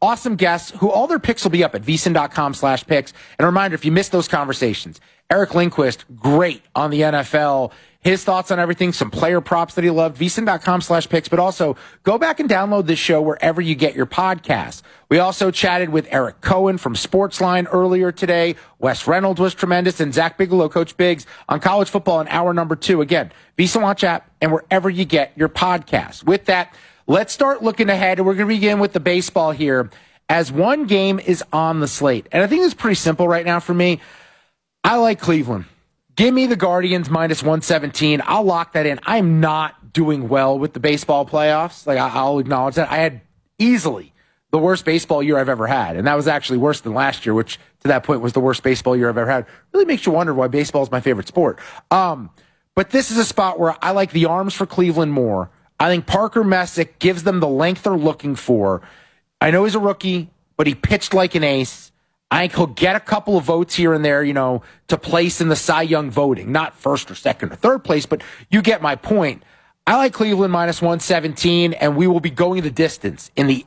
awesome guests who all their picks will be up at vsin.com/picks. And a reminder, if you missed those conversations, Eric Lindquist, great on the NFL. His thoughts on everything, some player props that he loved, vsin.com/picks, but also go back and download this show wherever you get your podcasts. We also chatted with Eric Cohen from Sportsline earlier today. Wes Reynolds was tremendous, and Zach Bigelow, Coach Biggs, on college football in hour number 2. Again, VSiN Watch app and wherever you get your podcasts. With that, let's start looking ahead, and we're going to begin with the baseball here as one game is on the slate. And I think it's pretty simple right now for me. I like Cleveland. Give me the Guardians minus 117. I'll lock that in. I'm not doing well with the baseball playoffs. I'll acknowledge that. I had easily the worst baseball year I've ever had, and that was actually worse than last year, which to that point was the worst baseball year I've ever had. Really makes you wonder why baseball is my favorite sport. But this is a spot where I like the arms for Cleveland more. I think Parker Messick gives them the length they're looking for. I know he's a rookie, but he pitched like an ace. I think he'll get a couple of votes here and there, to place in the Cy Young voting. Not first or second or third place, but you get my point. I like Cleveland minus 117, and we will be going the distance in the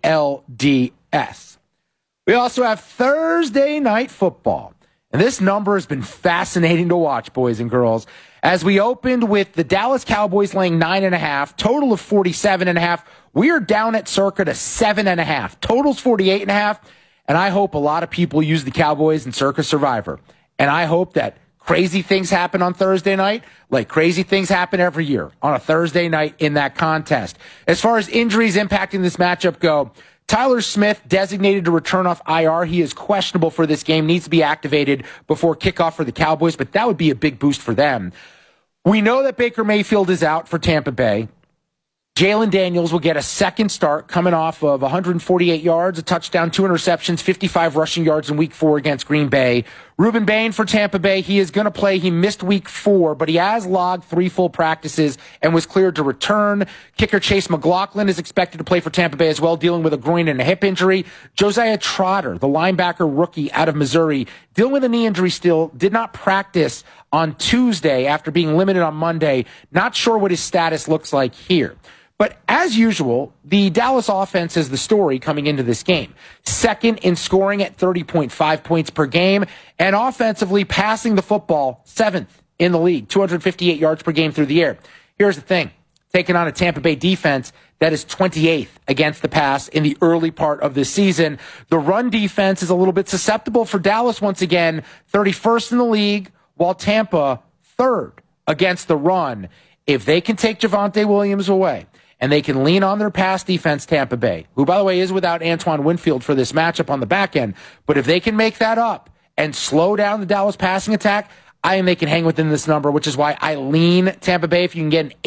ALDS. We also have Thursday night football. And this number has been fascinating to watch, boys and girls, as we opened with the Dallas Cowboys laying 9.5, total of 47.5. We are down at circa to 7.5. Total's 48.5. And I hope a lot of people use the Cowboys in Circa Survivor. And I hope that crazy things happen on Thursday night, like crazy things happen every year on a Thursday night in that contest. As far as injuries impacting this matchup go, Tyler Smith designated to return off IR. He is questionable for this game, needs to be activated before kickoff for the Cowboys, but that would be a big boost for them. We know that Baker Mayfield is out for Tampa Bay. Jalen Daniels will get a second start coming off of 148 yards, a touchdown, 2 interceptions, 55 rushing yards in Week 4 against Green Bay. Ruben Bain for Tampa Bay, he is going to play. He missed Week 4, but he has logged 3 full practices and was cleared to return. Kicker Chase McLaughlin is expected to play for Tampa Bay as well, dealing with a groin and a hip injury. Josiah Trotter, the linebacker rookie out of Missouri, dealing with a knee injury still, did not practice on Tuesday after being limited on Monday. Not sure what his status looks like here. But as usual, the Dallas offense is the story coming into this game. Second in scoring at 30.5 points per game, and offensively passing the football 7th in the league, 258 yards per game through the air. Here's the thing. Taking on a Tampa Bay defense that is 28th against the pass in the early part of this season. The run defense is a little bit susceptible for Dallas once again, 31st in the league, while Tampa 3rd against the run. If they can take Javonte Williams away, and they can lean on their pass defense, Tampa Bay, who, by the way, is without Antoine Winfield for this matchup on the back end. But if they can make that up and slow down the Dallas passing attack, I think they can hang within this number, which is why I lean Tampa Bay if you can get an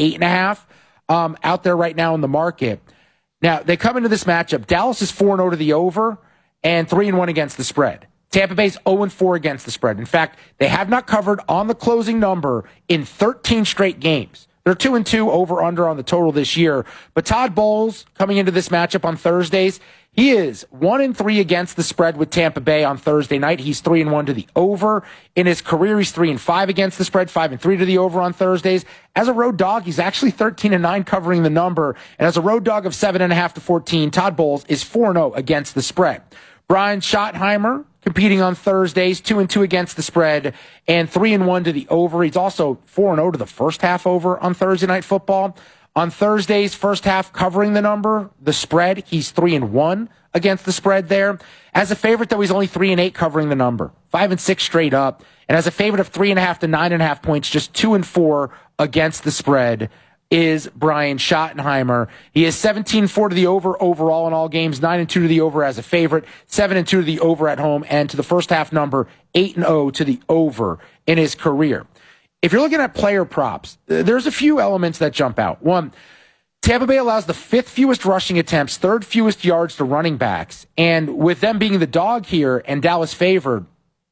8.5 out there right now in the market. Now, they come into this matchup. Dallas is 4-0 to the over and 3-1 against the spread. Tampa Bay's 0-4 against the spread. In fact, they have not covered on the closing number in 13 straight games. They're 2-2 over-under on the total this year. But Todd Bowles, coming into this matchup on Thursdays, he is 1-3 against the spread with Tampa Bay on Thursday night. He's 3-1 to the over. In his career, he's 3-5 against the spread, 5-3 to the over on Thursdays. As a road dog, he's actually 13-9 covering the number. And as a road dog of 7.5 to 14, Todd Bowles is 4-0 against the spread. Brian Schottenheimer, competing on Thursdays, 2-2 against the spread and 3-1 to the over. He's also 4-0 to the first half over on Thursday Night Football. On Thursdays, first half covering the number, the spread, he's 3-1 against the spread there. As a favorite, though, he's only 3-8 covering the number, 5-6 straight up. And as a favorite of 3.5 to 9.5 points, just 2-4 against the spread is Brian Schottenheimer. He is 17-4 to the over overall in all games, 9-2 to the over as a favorite, 7-2 to the over at home, and to the first half number, 8-0 to the over in his career. If you're looking at player props, there's a few elements that jump out. One, Tampa Bay allows the 5th fewest rushing attempts, 3rd fewest yards to running backs, and with them being the dog here and Dallas favored,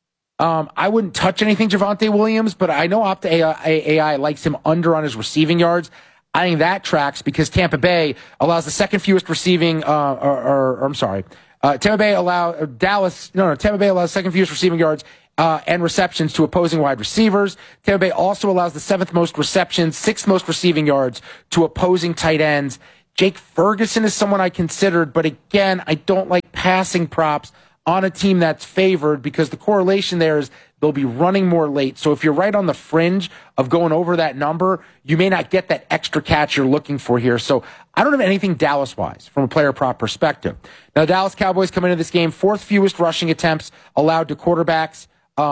I wouldn't touch anything Javonte Williams, but I know Opta AI likes him under on his receiving yards. I think that tracks because Tampa Bay allows the 2nd fewest receiving, Tampa Bay allows 2nd fewest receiving yards and receptions to opposing wide receivers. Tampa Bay also allows the 7th most receptions, 6th most receiving yards to opposing tight ends. Jake Ferguson is someone I considered, but again, I don't like passing props on a team that's favored, because the correlation there is they'll be running more late. So if you're right on the fringe of going over that number, you may not get that extra catch you're looking for here. So I don't have anything Dallas-wise from a player prop perspective. Now, Dallas Cowboys come into this game, fourth fewest rushing attempts allowed to quarterbacks.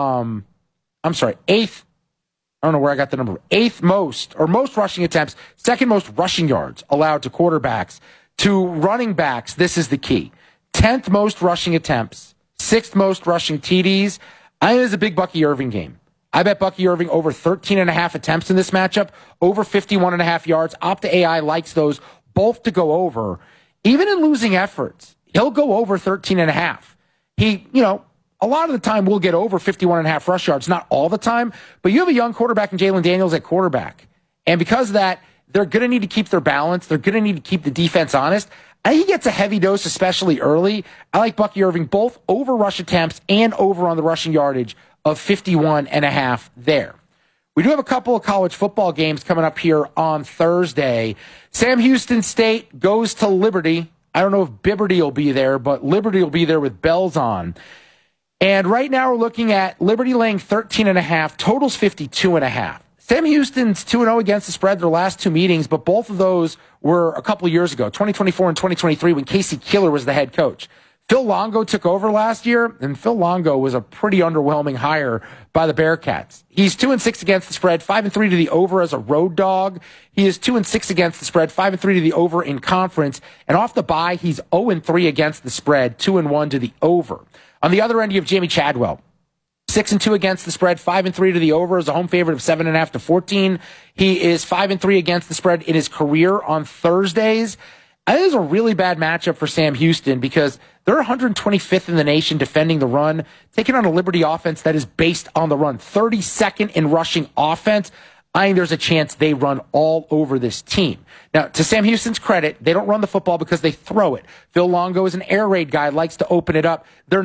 Eighth. I don't know where I got the number. Eighth most, or most rushing attempts, second most rushing yards allowed to quarterbacks. To running backs, this is the key. 10th most rushing attempts, 6th most rushing TDs. I think it's a big Bucky Irving game. I bet Bucky Irving over 13.5 attempts in this matchup, over 51.5 yards. Opta AI likes those both to go over. Even in losing efforts, he'll go over 13.5. He, a lot of the time will get over 51.5 rush yards, not all the time, but you have a young quarterback in Jalen Daniels at quarterback. And because of that, they're going to need to keep their balance. They're going to need to keep the defense honest. I think he gets a heavy dose, especially early. I like Bucky Irving both over rush attempts and over on the rushing yardage of 51.5 there. We do have a couple of college football games coming up here on Thursday. Sam Houston State goes to Liberty. I don't know if Bibberty will be there, but Liberty will be there with bells on. And right now we're looking at Liberty laying 13.5, totals 52.5. Sam Houston's 2-0 against the spread their last two meetings, but both of those were a couple of years ago, 2024 and 2023, when Casey Killer was the head coach. Phil Longo took over last year, and Phil Longo was a pretty underwhelming hire by the Bearcats. He's 2-6 against the spread, 5-3 to the over as a road dog. He is 2-6 against the spread, 5-3 to the over in conference. And off the bye, he's 0-3 against the spread, 2-1 to the over. On the other end, you have Jamie Chadwell. 6-2 against the spread, 5-3 to the over as a home favorite of 7.5 to 14. He is 5-3 against the spread in his career on Thursdays. I think it's a really bad matchup for Sam Houston because they're 125th in the nation defending the run, taking on a Liberty offense that is based on the run. 32nd in rushing offense. I think there's a chance they run all over this team. Now, to Sam Houston's credit, they don't run the football because they throw it. Phil Longo is an air raid guy, likes to open it up. They're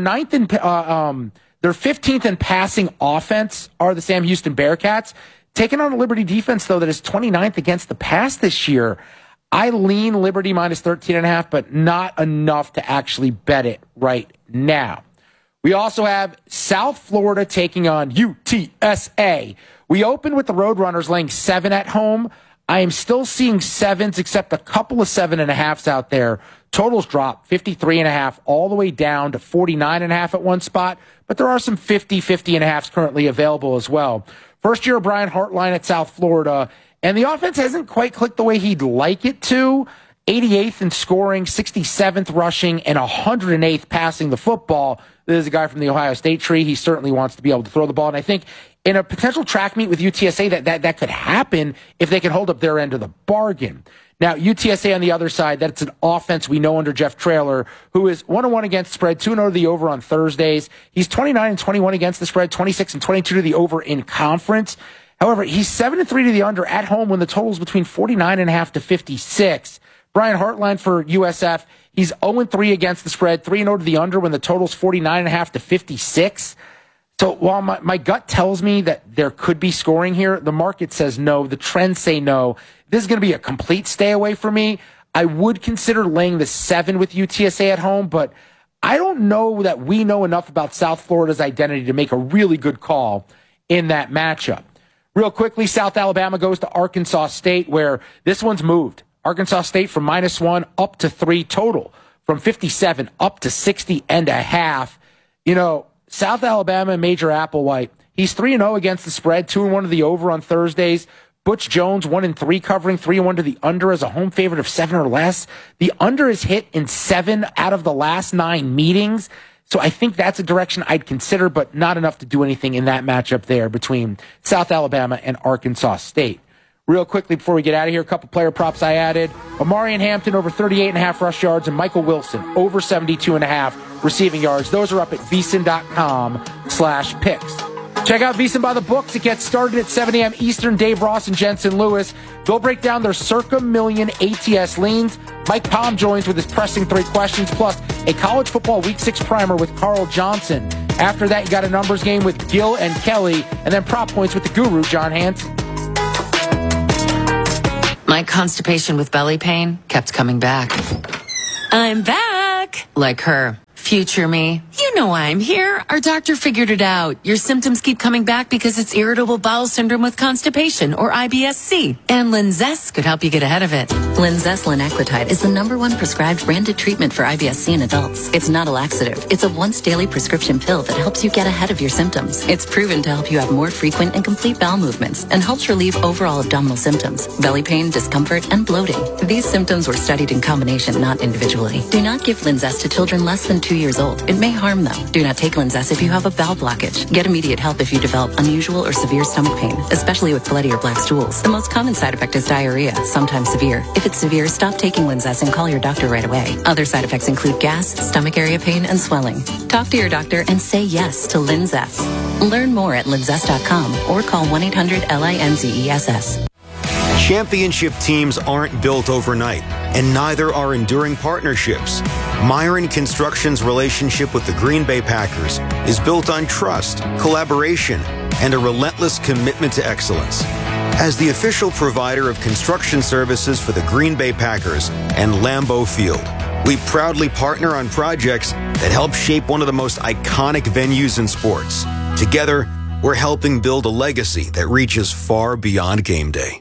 15th in passing offense are the Sam Houston Bearcats. Taking on a Liberty defense, though, that is 29th against the pass this year. I lean Liberty minus 13.5, but not enough to actually bet it right now. We also have South Florida taking on UTSA. We opened with the Roadrunners laying 7 at home. I am still seeing 7s, except a couple of 7.5s out there. Totals drop 53.5 all the way down to 49.5 at one spot, but there are some 50.5s currently available as well. First year of Brian Hartline at South Florida, and the offense hasn't quite clicked the way he'd like it to. 88th in scoring, 67th rushing, and 108th passing the football. This is a guy from the Ohio State tree. He certainly wants to be able to throw the ball, and I think in a potential track meet with UTSA, that could happen if they can hold up their end of the bargain. Now, UTSA on the other side, that's an offense we know under Jeff Traylor, who is 1-1 against the spread, 2-0 to the over on Thursdays. He's 29-21 against the spread, 26-22 to the over in conference. However, he's 7-3 to the under at home when the total's between 49.5 to 56. Brian Hartline for USF, he's 0-3 against the spread, 3-0 to the under when the total's 49.5 to 56. So while my gut tells me that there could be scoring here, the market says no. The trends say no. This is going to be a complete stay away for me. I would consider laying the 7 with UTSA at home, but I don't know that we know enough about South Florida's identity to make a really good call in that matchup. Real quickly, South Alabama goes to Arkansas State, where this one's moved. Arkansas State from -1 up to 3 total, from 57 up to 60.5. South Alabama and Major Applewhite, he's 3-0 against the spread, 2-1 to the over on Thursdays. Butch Jones, 1-3 covering, 3-1 to the under as a home favorite of 7 or less. The under is hit in 7 out of the last 9 meetings. So I think that's a direction I'd consider, but not enough to do anything in that matchup there between South Alabama and Arkansas State. Real quickly before we get out of here, a couple player props I added. Omarion Hampton over 38.5 rush yards and Michael Wilson over 72.5 receiving yards. Those are up at VSiN.com/picks. Check out VSiN by the books. It gets started at 7 a.m. Eastern. Dave Ross and Jensen Lewis. They'll break down their circa million ATS leans. Mike Palm joins with his pressing 3 questions, plus a college football Week 6 primer with Carl Johnson. After that, you got a numbers game with Gil and Kelly, and then prop points with the guru, John Hanson. My constipation with belly pain kept coming back. I'm back! Like her. Future me. You know I'm here. Our doctor figured it out. Your symptoms keep coming back because it's irritable bowel syndrome with constipation, or IBS-C. And Linzess could help you get ahead of it. Linzess linaclotide is the #1 prescribed branded treatment for IBS-C in adults. It's not a laxative. It's a once daily prescription pill that helps you get ahead of your symptoms. It's proven to help you have more frequent and complete bowel movements and helps relieve overall abdominal symptoms, belly pain, discomfort, and bloating. These symptoms were studied in combination, not individually. Do not give Linzess to children less than 2 years old. It may harm them. Do not take Linzess if you have a bowel blockage. Get immediate help if you develop unusual or severe stomach pain, especially with bloody or black stools. The most common side effect is diarrhea, sometimes severe. If it's severe, stop taking Linzess and call your doctor right away. Other side effects include gas, stomach area pain, and swelling. Talk to your doctor and say yes to Linzess. Learn more at linzess.com or call 1-800-LINZESS. Championship teams aren't built overnight, and neither are enduring partnerships. Myron Construction's relationship with the Green Bay Packers is built on trust, collaboration, and a relentless commitment to excellence. As the official provider of construction services for the Green Bay Packers and Lambeau Field, we proudly partner on projects that help shape one of the most iconic venues in sports. Together, we're helping build a legacy that reaches far beyond game day.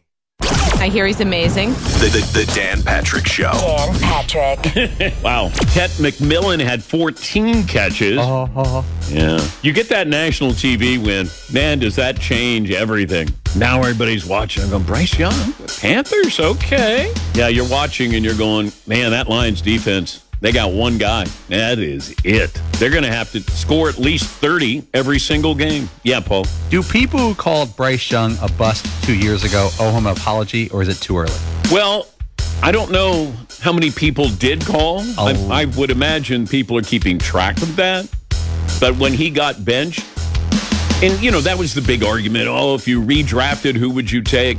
I hear he's amazing. The Dan Patrick Show. Dan Patrick. Wow. Ket McMillan had 14 catches. Yeah. You get that national TV win. Man, does that change everything. Now everybody's watching. I'm going, Bryce Young? Panthers? Okay. Yeah, you're watching and you're going, man, that Lions defense, they got one guy. That is it. They're going to have to score at least 30 every single game. Yeah, Paul. Do people who called Bryce Young a bust 2 years ago owe him an apology, or is it too early? Well, I don't know how many people did call. I would imagine people are keeping track of that. But when he got benched, and, you know, that was the big argument. Oh, if you redrafted, who would you take?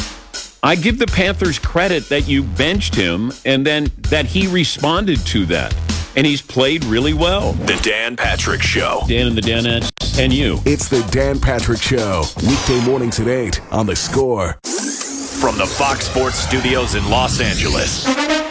I give the Panthers credit that you benched him and then that he responded to that. And he's played really well. The Dan Patrick Show. Dan and the Danettes and you. It's the Dan Patrick Show. Weekday mornings at 8 on The Score. From the Fox Sports Studios in Los Angeles,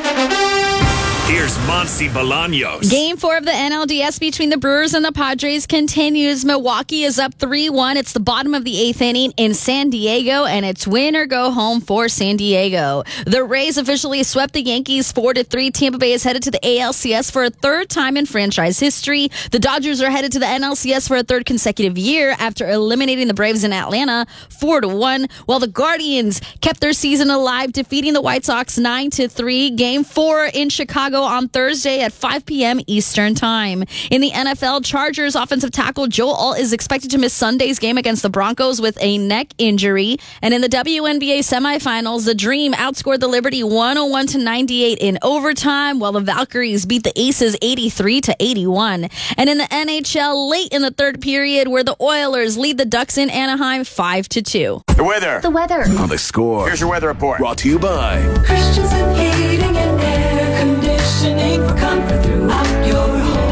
here's Monty Bolaños. Game 4 of the NLDS between the Brewers and the Padres continues. Milwaukee is up 3-1. It's the bottom of the 8th inning in San Diego, and it's win or go home for San Diego. The Rays officially swept the Yankees 4-3. Tampa Bay is headed to the ALCS for a third time in franchise history. The Dodgers are headed to the NLCS for a third consecutive year after eliminating the Braves in Atlanta 4-1, while the Guardians kept their season alive, defeating the White Sox 9-3. Game 4 in Chicago on Thursday at 5 p.m. Eastern Time. In the NFL, Chargers offensive tackle Joe Alt is expected to miss Sunday's game against the Broncos with a neck injury. And in the WNBA semifinals, the Dream outscored the Liberty 101-98 in overtime, while the Valkyries beat the Aces 83-81. And in the NHL, late in the third period, where the Oilers lead the Ducks in Anaheim 5-2. The weather. The weather. On The Score. Here's your weather report. Brought to you by Christensen Heating and Air Conditioning for comfort throughout your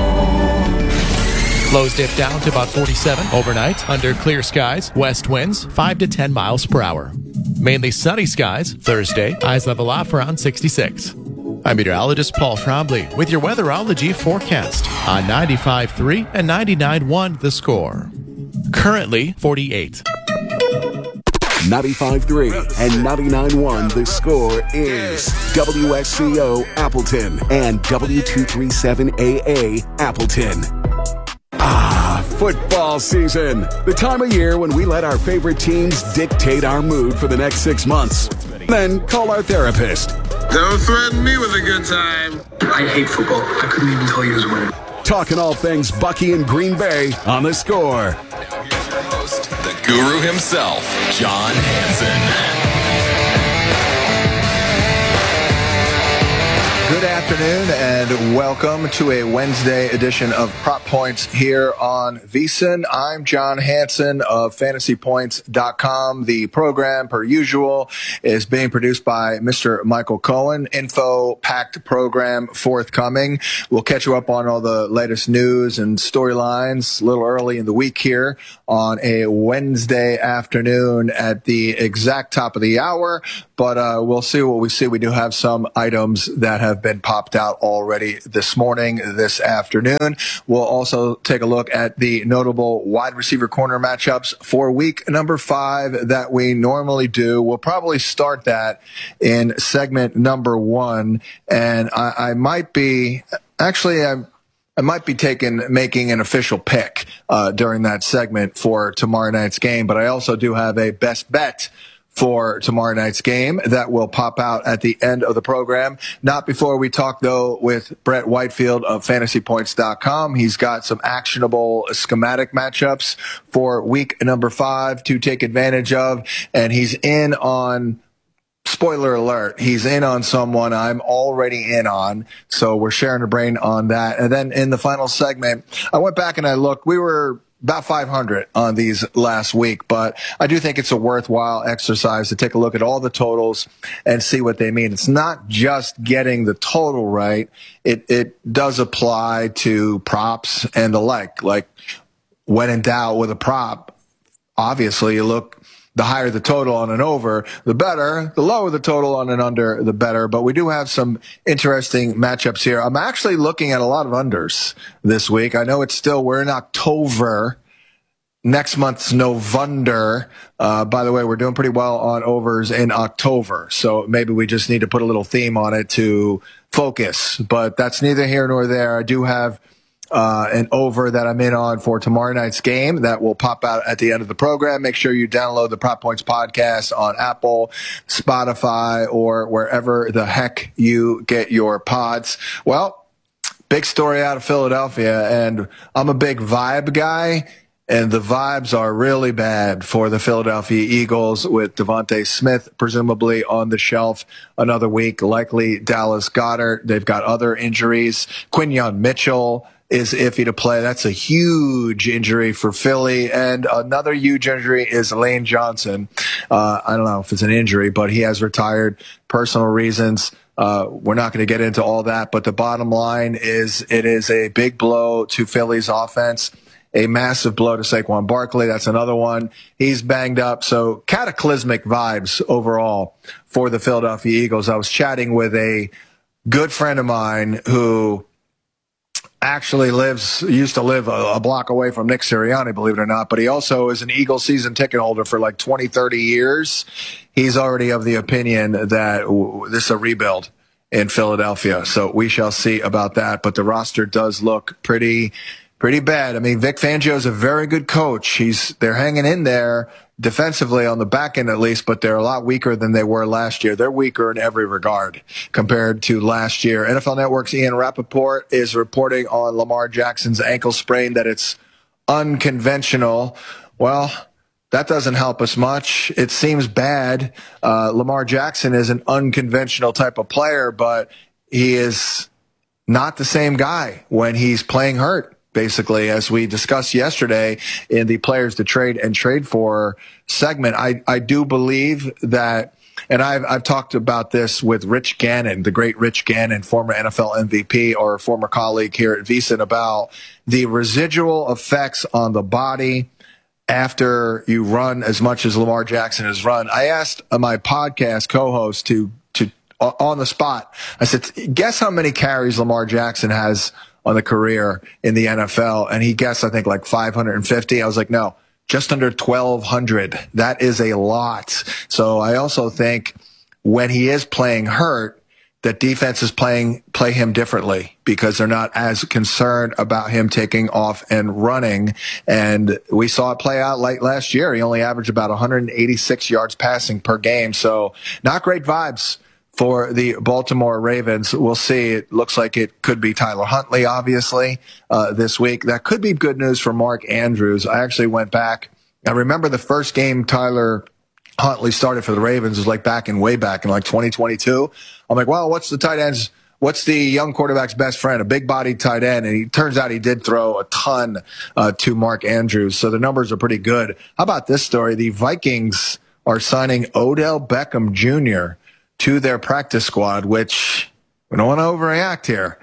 home. Lows dip down to about 47 overnight under clear skies. West winds 5 to 10 miles per hour. Mainly sunny skies Thursday. Highs level off around 66. I'm meteorologist Paul Trombley with your weatherology forecast on 95.3 and 99.1 The Score. Currently 48. 95.3 and 99.1 The Score is WSCO Appleton and W237AA Appleton. Football season. The time of year when we let our favorite teams dictate our mood for the next 6 months. Then call our therapist. Don't threaten me with a good time. I hate football. I couldn't even tell you who's winning. Talking all things Bucky and Green Bay on The Score. The guru himself, John Hansen. Good afternoon and welcome to a Wednesday edition of Prop Points here on VSiN. I'm John Hansen of FantasyPoints.com. The program, per usual, is being produced by Mr. Michael Cohen. Info-packed program forthcoming. We'll catch you up on all the latest news and storylines a little early in the week here on a Wednesday afternoon at the exact top of the hour. But we'll see what we see. We do have some items that have have been popped out already this morning, this afternoon. We'll also take a look at the notable wide receiver corner matchups for week number 5 that we normally do. We'll probably start that in segment number 1. And I might be making an official pick during that segment for tomorrow night's game, but I also do have a best bet for tomorrow night's game that will pop out at the end of the program. Not before we talk, though, with Brett Whitefield of FantasyPoints.com. He's got some actionable schematic matchups for week number 5 to take advantage of, and he's in on, spoiler alert, he's in on someone I'm already in on, so we're sharing a brain on that. And then in the final segment, I went back and I looked. We were about 500 on these last week, but I do think it's a worthwhile exercise to take a look at all the totals and see what they mean. It's not just getting the total right. It does apply to props and the like when in doubt with a prop, obviously you look, the higher the total on an over, the better. The lower the total on an under, the better. But we do have some interesting matchups here. I'm actually looking at a lot of unders this week. I know we're in October. Next month's November. By the way, we're doing pretty well on overs in October. So maybe we just need to put a little theme on it to focus. But that's neither here nor there. I do have an over that I'm in on for tomorrow night's game that will pop out at the end of the program. Make sure you download the Prop Points podcast on Apple, Spotify, or wherever the heck you get your pods. Well, big story out of Philadelphia, and I'm a big vibe guy, and the vibes are really bad for the Philadelphia Eagles with Devontae Smith presumably on the shelf another week, likely Dallas Goedert. They've got other injuries. Quinyon Mitchell is iffy to play. That's a huge injury for Philly. And another huge injury is Lane Johnson. I don't know if it's an injury, but he has retired, personal reasons. We're not going to get into all that, but the bottom line is it is a big blow to Philly's offense, a massive blow to Saquon Barkley. That's another one. He's banged up. So cataclysmic vibes overall for the Philadelphia Eagles. I was chatting with a good friend of mine who actually used to live a block away from Nick Sirianni, believe it or not, but he also is an Eagles season ticket holder for like 20, 30 years. He's already of the opinion that this is a rebuild in Philadelphia. So we shall see about that. But the roster does look pretty bad. I mean, Vic Fangio is a very good coach. They're hanging in there defensively on the back end at least, but they're a lot weaker than they were last year. They're weaker in every regard compared to last year. NFL Network's Ian Rappaport is reporting on Lamar Jackson's ankle sprain that it's unconventional. Well, that doesn't help us much. It seems bad. Lamar Jackson is an unconventional type of player, but he is not the same guy when he's playing hurt. Basically, as we discussed yesterday in the players to trade and trade for segment, I do believe that, and I've talked about this with Rich Gannon, the great Rich Gannon, former NFL MVP or former colleague here at VSiN, about the residual effects on the body after you run as much as Lamar Jackson has run. I asked my podcast co-host to on the spot, I said, guess how many carries Lamar Jackson has on the career in the NFL, and he guessed, I think, like 550. I was like, no, just under 1,200. That is a lot. So I also think when he is playing hurt, that defenses play him differently because they're not as concerned about him taking off and running. And we saw it play out late last year. He only averaged about 186 yards passing per game. So not great vibes for the Baltimore Ravens. We'll see. It looks like it could be Tyler Huntley, obviously, this week. That could be good news for Mark Andrews. I actually went back. I remember the first game Tyler Huntley started for the Ravens was way back in like 2022. I'm like, well, what's the young quarterback's best friend? A big-bodied tight end. And he turns out he did throw a ton to Mark Andrews. So the numbers are pretty good. How about this story? The Vikings are signing Odell Beckham Jr. to their practice squad, which we don't want to overreact here,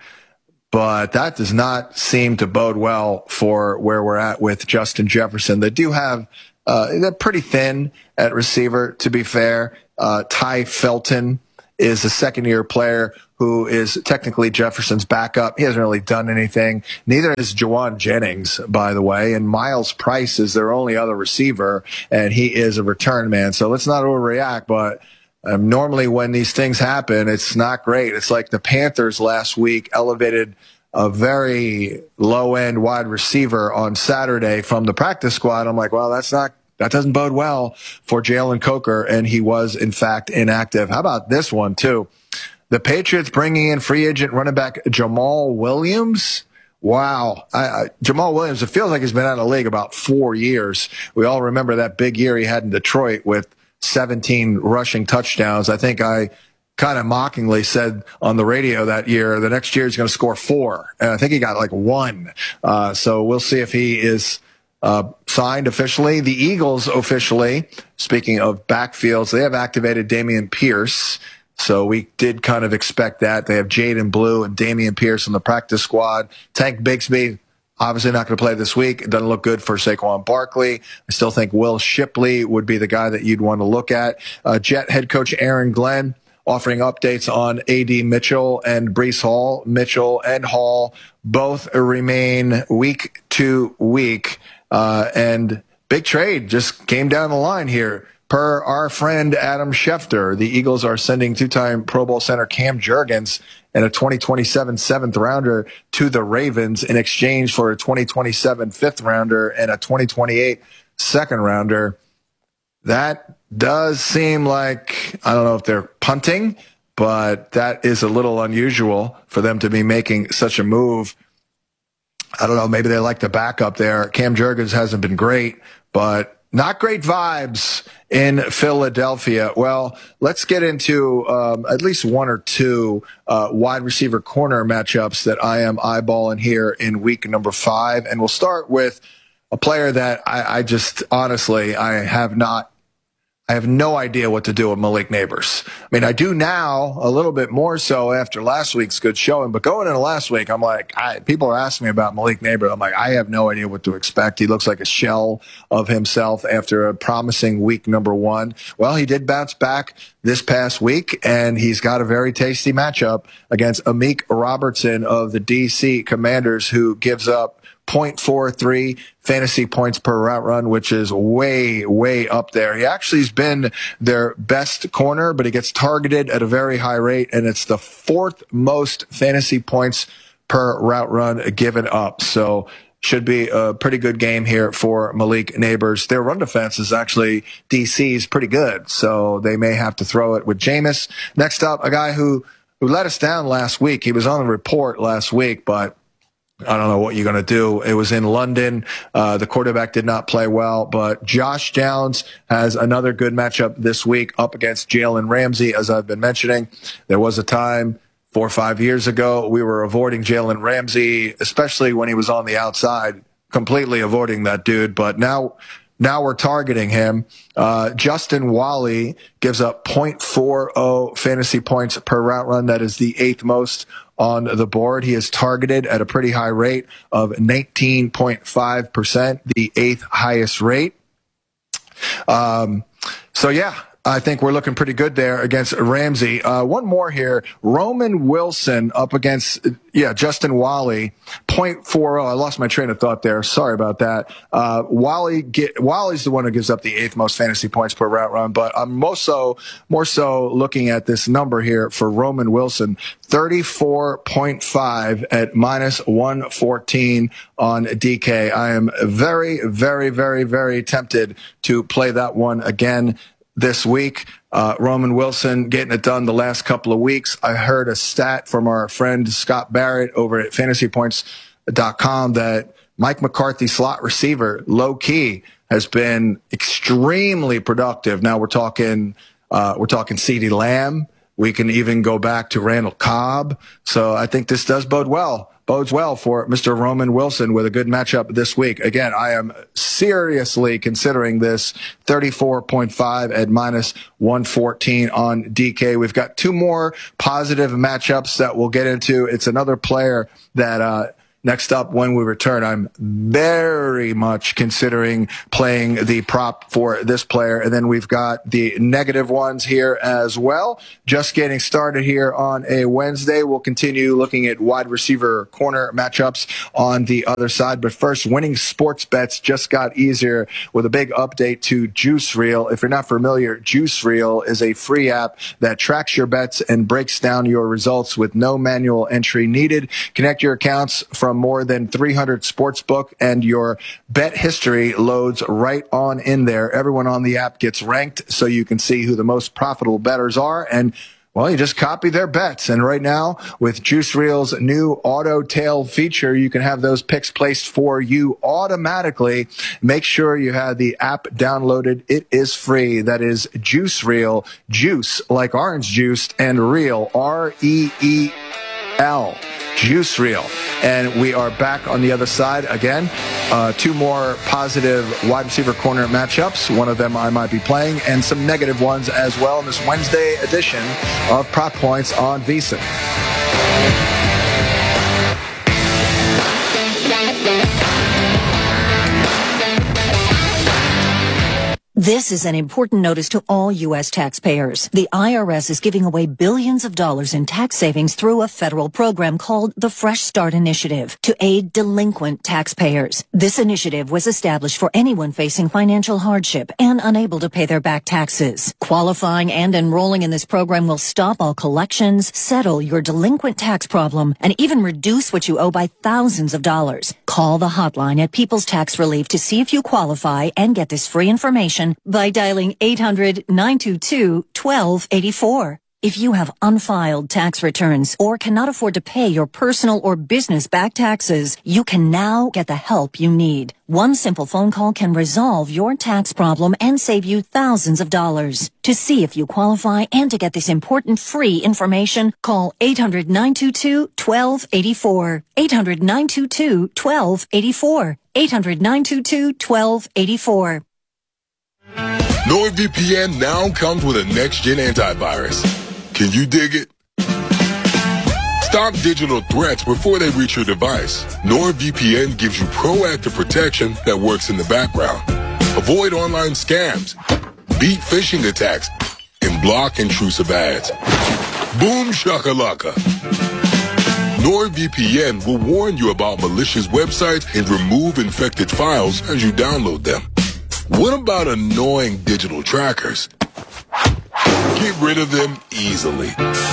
but that does not seem to bode well for where we're at with Justin Jefferson. They do have, they're pretty thin at receiver, to be fair. Ty Felton is a second-year player who is technically Jefferson's backup. He hasn't really done anything. Neither is Jawan Jennings, by the way. And Miles Price is their only other receiver, and he is a return man. So let's not overreact, but normally when these things happen, it's not great. It's like the Panthers last week elevated a very low-end wide receiver on Saturday from the practice squad. I'm like, well, that doesn't bode well for Jalen Coker, and he was, in fact, inactive. How about this one, too? The Patriots bringing in free agent running back Jamal Williams. Wow. Jamal Williams, it feels like he's been out of the league about 4 years. We all remember that big year he had in Detroit with 17 rushing touchdowns. I think I kind of mockingly said on the radio that year, the next year he's going to score 4. And I think he got like 1. So we'll see if he is signed officially. The Eagles officially, speaking of backfields, they have activated Dameon Pierce. So we did kind of expect that. They have Jaden Blue and Dameon Pierce on the practice squad. Tank Bigsby, obviously not going to play this week. It doesn't look good for Saquon Barkley. I still think Will Shipley would be the guy that you'd want to look at. Jet head coach Aaron Glenn offering updates on A.D. Mitchell and Breece Hall. Mitchell and Hall both remain week to week. And big trade just came down the line here. Per our friend Adam Schefter, the Eagles are sending 2-time Pro Bowl center Cam Jurgens and a 2027 7th rounder to the Ravens in exchange for a 2027 5th rounder and a 2028 2nd rounder. That does seem like, I don't know if they're punting, but that is a little unusual for them to be making such a move. I don't know, maybe they like the backup there. Cam Jurgens hasn't been great, but not great vibes in Philadelphia. Well, let's get into at least 1 or 2 wide receiver corner matchups that I am eyeballing here in week number 5. And we'll start with a player that I just honestly, I have no idea what to do with Malik Nabers. I mean, I do now a little bit more so after last week's good showing, but going into last week, I'm like, people are asking me about Malik Nabers. I'm like, I have no idea what to expect. He looks like a shell of himself after a promising week number 1. Well, he did bounce back this past week, and he's got a very tasty matchup against Amik Robertson of the DC Commanders, who gives up 0.43 fantasy points per route run, which is way, way up there. He actually has been their best corner, but he gets targeted at a very high rate, and it's the 4th most fantasy points per route run given up. So should be a pretty good game here for Malik Nabers. Their run defense is actually DC's pretty good, so they may have to throw it with Jameis. Next up, a guy who let us down last week. He was on the report last week, but I don't know what you're going to do. It was in London. The quarterback did not play well, but Josh Downs has another good matchup this week up against Jalen Ramsey, as I've been mentioning. There was a time 4 or 5 years ago we were avoiding Jalen Ramsey, especially when he was on the outside, completely avoiding that dude. But now we're targeting him. Justin Wally gives up 0.40 fantasy points per route run. That is the 8th most on the board. He is targeted at a pretty high rate of 19.5%, the 8th highest rate. So yeah, I think we're looking pretty good there against Ramsey. One more here. Roman Wilson up against, Justin Wally, 0.40. I lost my train of thought there. Sorry about that. Wally's the one who gives up the 8th most fantasy points per route run, but I'm more so looking at this number here for Roman Wilson, 34.5 at minus 114 on DK. I am very, very, very, very tempted to play that one again this week. Roman Wilson getting it done the last couple of weeks. I heard a stat from our friend Scott Barrett over at fantasypoints.com that Mike McCarthy, slot receiver, low key, has been extremely productive. Now we're talking CeeDee Lamb. We can even go back to Randall Cobb. So I think this does bodes well for Mr. Roman Wilson with a good matchup this week. Again, I am seriously considering this 34.5 at minus 114 on DK. We've got 2 more positive matchups that we'll get into. It's another player that, next up when we return. I'm very much considering playing the prop for this player. And then we've got the negative ones here as well. Just getting started here on a Wednesday. We'll continue looking at wide receiver corner matchups on the other side. But first, winning sports bets just got easier with a big update to Juice Reel. If you're not familiar, Juice Reel is a free app that tracks your bets and breaks down your results with no manual entry needed. Connect your accounts from more than 300 sportsbook and your bet history loads right on in there. Everyone on the app gets ranked so you can see who the most profitable bettors are, and well, you just copy their bets. And right now, with Juice Reel's new auto tail feature, you can have those picks placed for you automatically. Make sure you have the app downloaded. It is free. That is Juice Reel. Juice, like orange juice, and Reel, R-E-E-L. Juice Reel. And we are back on the other side again. Two more positive wide receiver corner matchups. One of them I might be playing, and some negative ones as well in this Wednesday edition of Prop Points on VSiN. This is an important notice to all U.S. taxpayers. The IRS is giving away billions of dollars in tax savings through a federal program called the Fresh Start Initiative to aid delinquent taxpayers. This initiative was established for anyone facing financial hardship and unable to pay their back taxes. Qualifying and enrolling in this program will stop all collections, settle your delinquent tax problem, and even reduce what you owe by thousands of dollars. Call the hotline at People's Tax Relief to see if you qualify and get this free information by dialing 800-922-1284. If you have unfiled tax returns or cannot afford to pay your personal or business back taxes, you can now get the help you need. One simple phone call can resolve your tax problem and save you thousands of dollars. To see if you qualify and to get this important free information, call 800-922-1284. 800-922-1284. 800-922-1284. NordVPN now comes with a next-gen antivirus. Can you dig it? Stop digital threats before they reach your device. NordVPN gives you proactive protection that works in the background. Avoid online scams, beat phishing attacks, and block intrusive ads. Boom shakalaka. NordVPN will warn you about malicious websites and remove infected files as you download them. What about annoying digital trackers? Get rid of them easily.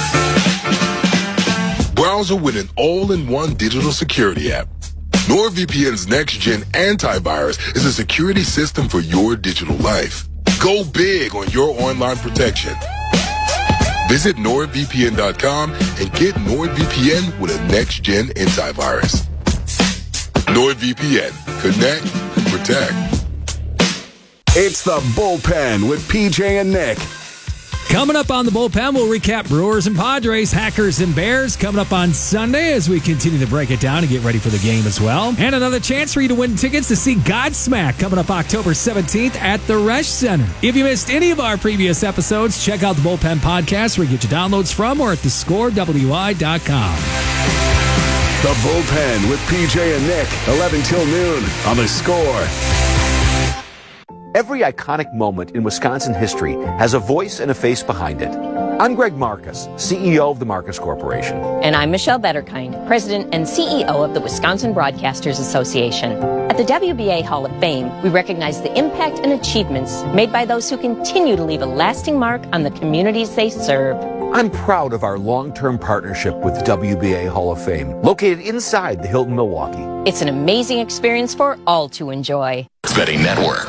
Browser with an all-in-one digital security app. NordVPN's next-gen antivirus is a security system for your digital life. Go big on your online protection. Visit NordVPN.com and get NordVPN with a next-gen antivirus. NordVPN. Connect and protect. It's the Bullpen with PJ and Nick. Coming up on the Bullpen, we'll recap Brewers and Padres, Hackers and Bears coming up on Sunday as we continue to break it down and get ready for the game as well. And another chance for you to win tickets to see Godsmack coming up October 17th at the Resch Center. If you missed any of our previous episodes, check out the Bullpen podcast where you get your downloads from or at thescorewi.com. The Bullpen with PJ and Nick, 11 till noon on The Score. Every iconic moment in Wisconsin history has a voice and a face behind it. I'm Greg Marcus, CEO of the Marcus Corporation. And I'm Michelle Betterkind, President and CEO of the Wisconsin Broadcasters Association. At the WBA Hall of Fame, we recognize the impact and achievements made by those who continue to leave a lasting mark on the communities they serve. I'm proud of our long-term partnership with the WBA Hall of Fame, located inside the Hilton Milwaukee. It's an amazing experience for all to enjoy. Betting Network.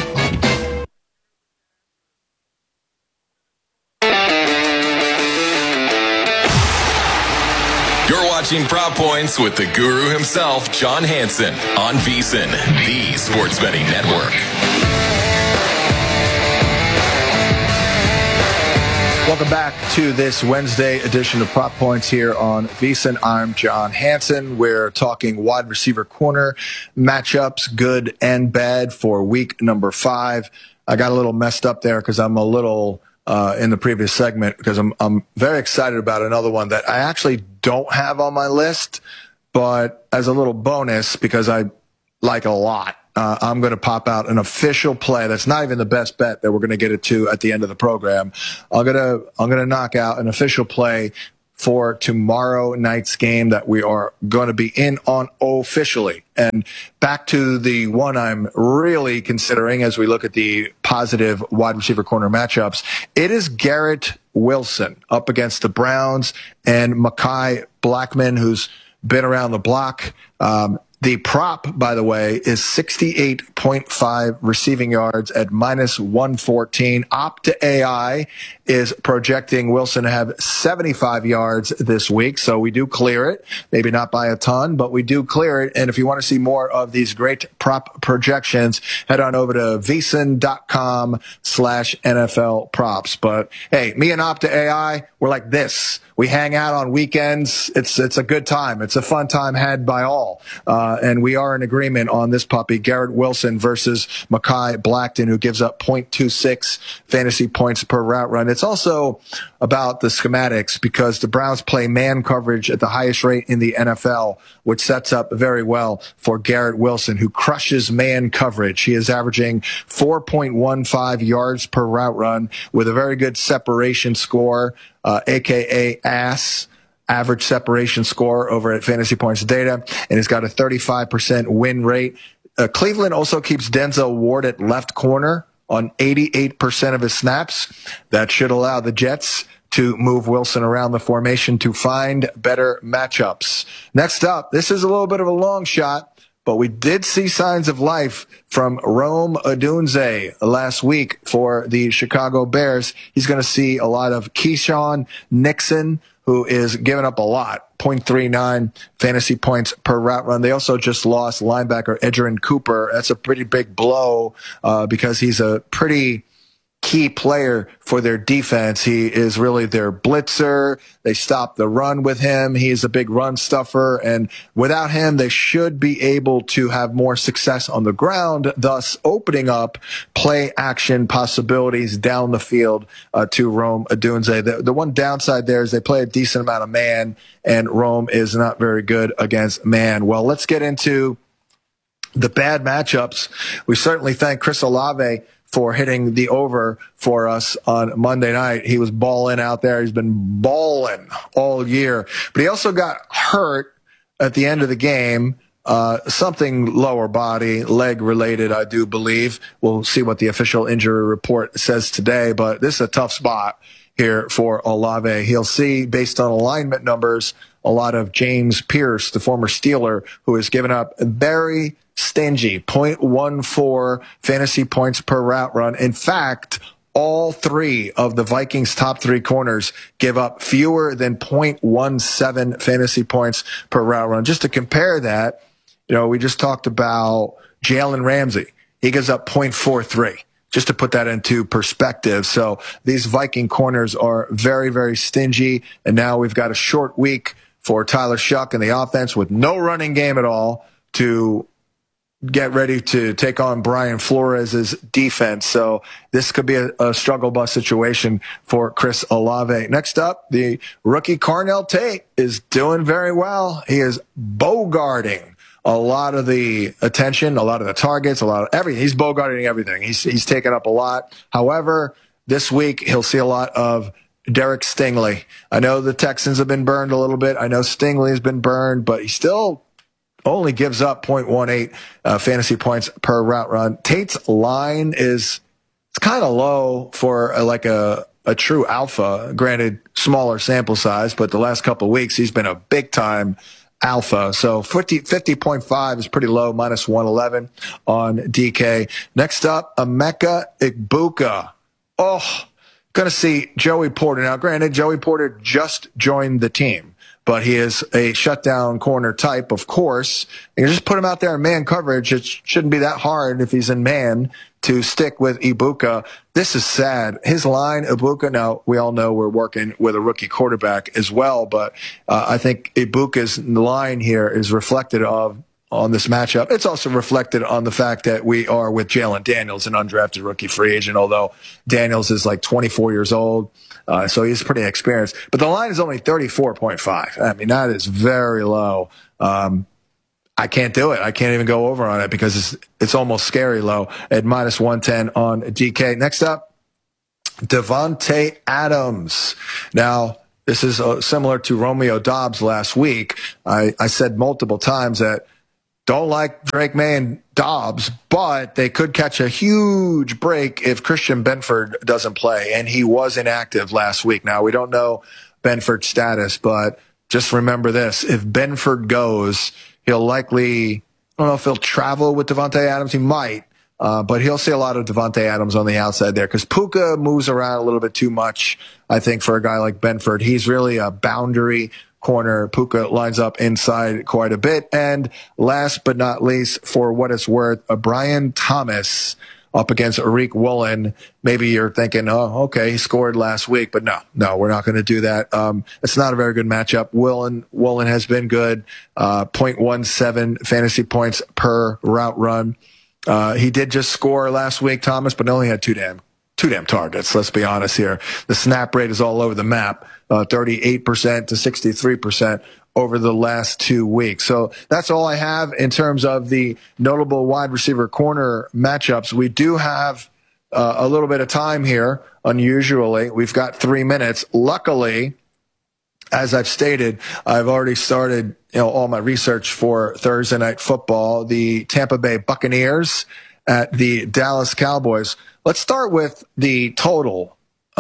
You're watching Prop Points with the guru himself, John Hansen, on VSiN, the Sports Betting Network. Welcome back to this Wednesday edition of Prop Points here on VSiN. I'm John Hansen. We're talking wide receiver corner matchups, good and bad, for week number 5. I got a little messed up there because I'm a little in the previous segment because I'm very excited about another one that I actually don't have on my list, but as a little bonus, because I like it a lot, I'm going to pop out an official play that's not even the best bet that we're going to get it to at the end of the program. I'm going to knock out an official play for tomorrow night's game that we are going to be in on officially. And back to the one I'm really considering as we look at the positive wide receiver corner matchups, it is Garrett Wilson up against the Browns and Mekhi Blackmon, who's been around the block. The prop, by the way, is 68.5 receiving yards at -114. Opta AI is projecting Wilson to have 75 yards this week, so we do clear it. Maybe not by a ton, but we do clear it. And if you want to see more of these great prop projections, head on over to vsin.com/NFL props. But hey, me and Opta AI, we're like this. We hang out on weekends. It's a good time. It's a fun time had by all. And we are in agreement on this puppy, Garrett Wilson versus Mekhi Blackmon, who gives up 0.26 fantasy points per route run. It's also about the schematics because the Browns play man coverage at the highest rate in the NFL, which sets up very well for Garrett Wilson, who crushes man coverage. He is averaging 4.15 yards per route run with a very good separation score, aka ASS, average separation score, over at Fantasy Points Data, and he's got a 35% win rate. Cleveland also keeps Denzel Ward at left corner on 88% of his snaps. That should allow the Jets to move Wilson around the formation to find better matchups. Next up, this is a little bit of a long shot, but we did see signs of life from Rome Odunze last week for the Chicago Bears. He's going to see a lot of Keyshawn Nixon, who is giving up a lot, 0.39 fantasy points per route run. They also just lost linebacker Edgerrin Cooper. That's a pretty big blow because he's a pretty key player for their defense. He is really their blitzer. They stop the run with him. He's a big run stuffer. And without him, they should be able to have more success on the ground, thus opening up play action possibilities down the field to Rome Odunze. The one downside there is they play a decent amount of man, and Rome is not very good against man. Well, let's get into the bad matchups. We certainly thank Chris Olave for hitting the over for us on Monday night. He was balling out there. He's been balling all year. But he also got hurt at the end of the game, something lower body, leg related, I do believe. We'll see what the official injury report says today, but this is a tough spot here for Olave. He'll see, based on alignment numbers, a lot of James Pierce, the former Steeler, who has given up very stingy 0.14 fantasy points per route run. In fact, all three of the Vikings' top three corners give up fewer than 0.17 fantasy points per route run. Just to compare that, we just talked about Jalen Ramsey. He gives up 0.43. Just to put that into perspective. So these Viking corners are very, very stingy. And now we've got a short week for Tyler Shuck and the offense with no running game at all to get ready to take on Brian Flores' defense. So this could be a struggle bus situation for Chris Olave. Next up, the rookie Carnell Tate is doing very well. He is bogarting a lot of the attention, a lot of the targets, a lot of everything. He's bogarting everything. He's taken up a lot. However, this week he'll see a lot of Derek Stingley. I know the Texans have been burned a little bit. I know Stingley has been burned, but he still only gives up 0.18 fantasy points per route run. Tate's line it's kind of low for a true alpha. Granted, smaller sample size, but the last couple of weeks he's been a big time alpha. So 50.5 is pretty low, minus 111 on DK. Next up, Emeka Egbuka. Oh, going to see Joey Porter. Now, granted, Joey Porter just joined the team, but he is a shutdown corner type, of course. You just put him out there in man coverage. It shouldn't be that hard if he's in man to stick with Egbuka. This is sad. His line, Egbuka, now we all know we're working with a rookie quarterback as well, but I think Ibuka's line here is reflected on this matchup. It's also reflected on the fact that we are with Jalen Daniels, an undrafted rookie free agent, although Daniels is like 24 years old, so he's pretty experienced. But the line is only 34.5. I mean, that is very low. I can't do it. I can't even go over on it because it's almost scary low at -110 on DK. Next up, Davante Adams. Now, this is similar to Romeo Doubs last week. I said multiple times that don't like Drake May and Dobbs, but they could catch a huge break if Christian Benford doesn't play, and he was inactive last week. Now, we don't know Benford's status, but just remember this. If Benford goes, he'll likely, I don't know if he'll travel with Davante Adams. He might, but he'll see a lot of Davante Adams on the outside there because Puka moves around a little bit too much, I think, for a guy like Benford. He's really a boundary corner. Puka lines up inside quite a bit. And last but not least, for what it's worth, Brian Thomas up against Arik Woolen. Maybe you're thinking, oh, okay, he scored last week, but no, we're not going to do that. It's not a very good matchup. Woolen has been good, 0.17 fantasy points per route run. He did just score last week, Thomas, but only had two damn targets. Let's be honest here. The snap rate is all over the map, 38% to 63% over the last 2 weeks. So that's all I have in terms of the notable wide receiver corner matchups. We do have a little bit of time here, unusually. We've got 3 minutes. Luckily, as I've stated, I've already started all my research for Thursday Night Football, the Tampa Bay Buccaneers at the Dallas Cowboys. Let's start with the total,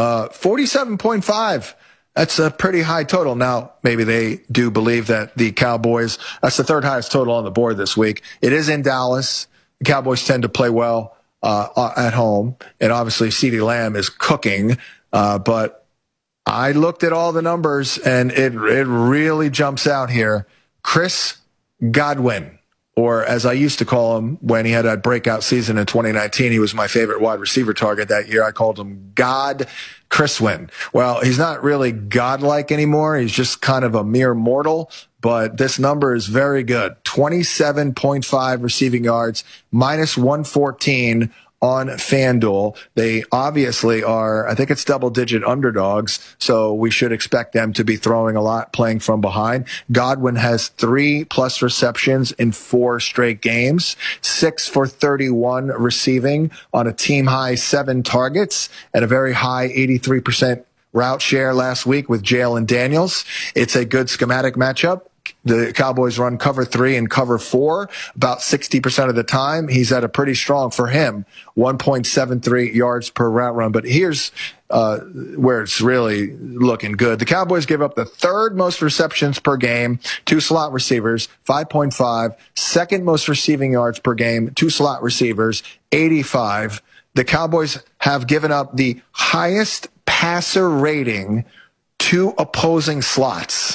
47.5. That's a pretty high total. Now, maybe they do believe that the Cowboys, that's the third highest total on the board this week. It is in Dallas. The Cowboys tend to play well at home, and obviously CeeDee Lamb is cooking. But I looked at all the numbers, and it really jumps out here. Chris Godwin, or as I used to call him when he had that breakout season in 2019, he was my favorite wide receiver target that year. I called him God Chriswin. Well, he's not really godlike anymore. He's just kind of a mere mortal, but this number is very good. 27.5 receiving yards, -114 on FanDuel. They obviously are, I think it's double-digit underdogs, so we should expect them to be throwing a lot, playing from behind. Godwin has 3+ receptions in 4 straight games, 6 for 31 receiving on a team-high 7 targets, and a very high 83% route share last week with Jalen Daniels. It's a good schematic matchup. The Cowboys run cover 3 and cover 4 about 60% of the time. He's at a pretty strong, for him, 1.73 yards per route run. But here's where it's really looking good. The Cowboys give up the 3rd most receptions per game to slot receivers, 5.5. 2nd most receiving yards per game to slot receivers, 85. The Cowboys have given up the highest passer rating to opposing slots,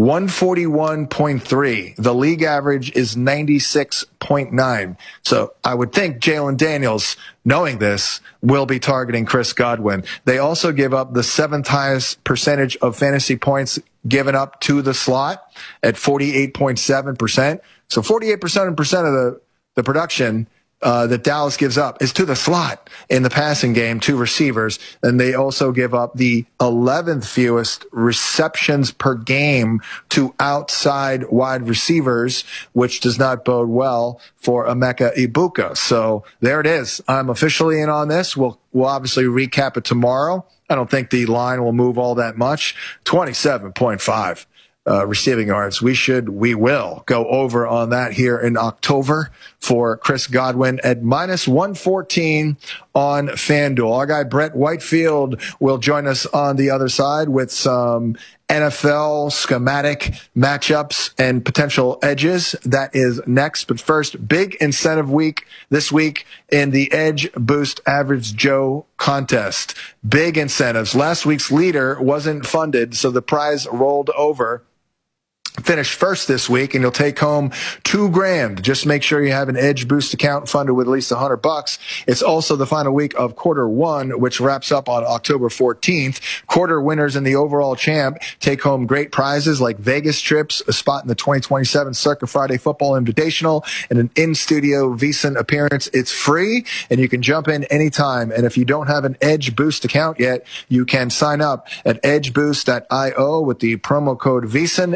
141.3. The league average is 96.9. So I would think Jalen Daniels, knowing this, will be targeting Chris Godwin. They also give up the 7th highest percentage of fantasy points given up to the slot at 48.7%. So 48% of the production that Dallas gives up is to the slot in the passing game, to receivers. And they also give up the 11th fewest receptions per game to outside wide receivers, which does not bode well for Emeka Ibuka. So there it is. I'm officially in on this. We'll obviously recap it tomorrow. I don't think the line will move all that much. 27.5. Receiving yards. We will go over on that here in October for Chris Godwin at -114 on FanDuel. Our guy Brett Whitefield will join us on the other side with some NFL schematic matchups and potential edges. That is next. But first, big incentive week this week in the Edge Boost Average Joe contest. Big incentives. Last week's leader wasn't funded, so the prize rolled over. Finish first this week, and you'll take home $2,000. Just make sure you have an Edge Boost account funded with at least $100. It's also the final week of quarter 1, which wraps up on October 14th. Quarter winners in the overall champ take home great prizes like Vegas trips, a spot in the 2027 Circa Friday Football Invitational, and an in-studio VSiN appearance. It's free, and you can jump in anytime. And if you don't have an Edge Boost account yet, you can sign up at edgeboost.io with the promo code VSiN. Enter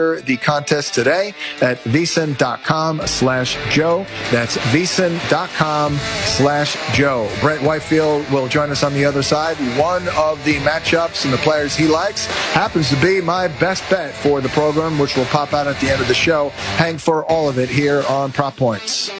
enter the contest today at VSiN.com/Joe. That's VSiN.com/Joe. Brent Whitefield will join us on the other side. One of the matchups and the players he likes happens to be my best bet for the program, which will pop out at the end of the show. Hang for all of it here on Prop Points.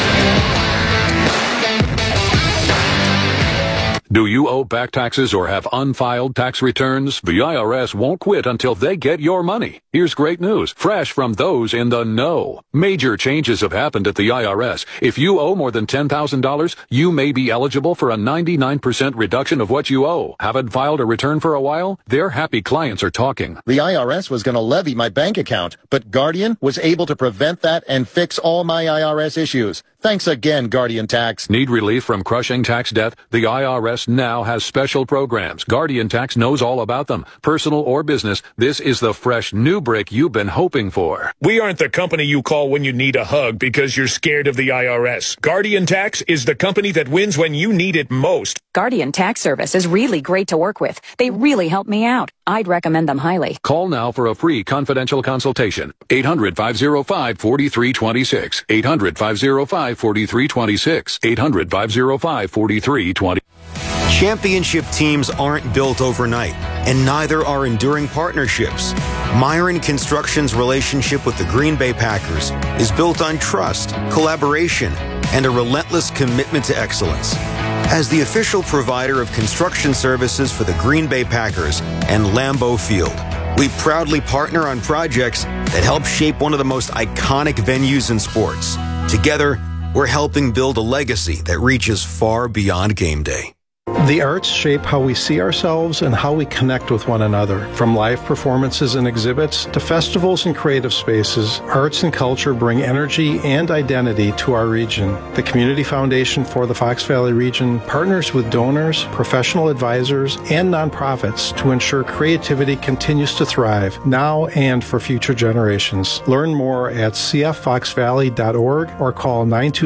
Do you owe back taxes or have unfiled tax returns? The IRS won't quit until they get your money. Here's great news, fresh from those in the know. Major changes have happened at the IRS. If you owe more than $10,000, you may be eligible for a 99% reduction of what you owe. Haven't filed a return for a while? Their happy clients are talking. The IRS was going to levy my bank account, but Guardian was able to prevent that and fix all my IRS issues. Thanks again, Guardian Tax. Need relief from crushing tax debt? The IRS now has special programs. Guardian Tax knows all about them. Personal or business, this is the fresh new brick you've been hoping for. We aren't the company you call when you need a hug because you're scared of the IRS. Guardian Tax is the company that wins when you need it most. Guardian Tax Service is really great to work with. They really help me out. I'd recommend them highly. Call now for a free confidential consultation. 800-505-4326. 800-505-4326. 800-505-4320. Championship teams aren't built overnight, and neither are enduring partnerships. Myron Construction's relationship with the Green Bay Packers is built on trust, collaboration, and a relentless commitment to excellence. As the official provider of construction services for the Green Bay Packers and Lambeau Field, we proudly partner on projects that help shape one of the most iconic venues in sports. Together, we're helping build a legacy that reaches far beyond game day. The arts shape how we see ourselves and how we connect with one another. From live performances and exhibits to festivals and creative spaces, arts and culture bring energy and identity to our region. The Community Foundation for the Fox Valley region partners with donors, professional advisors, and nonprofits to ensure creativity continues to thrive now and for future generations. Learn more at cffoxvalley.org or call